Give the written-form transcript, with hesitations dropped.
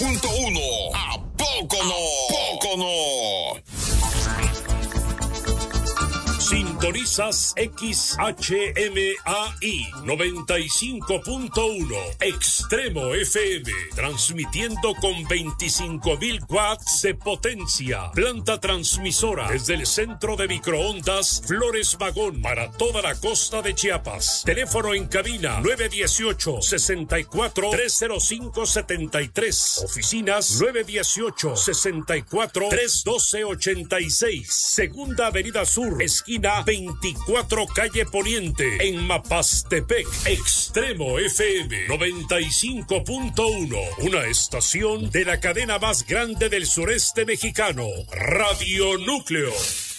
92.1. ¿A poco no? ¿A poco no? Sintonizas XHMAI 95.1 Extremo FM, transmitiendo con 25.000 watts de potencia. Planta transmisora desde el centro de microondas Flores Magón para toda la costa de Chiapas. Teléfono en cabina 918-64-305-73. Oficinas 918-64-312-86. Segunda Avenida Sur, esquina 24 calle Poniente, en Mapastepec. Extremo FM 95.1, una estación de la cadena más grande del sureste mexicano, Radio Núcleo.